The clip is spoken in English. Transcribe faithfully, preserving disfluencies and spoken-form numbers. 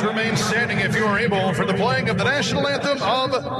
remain standing if you are able for the playing of the national anthem of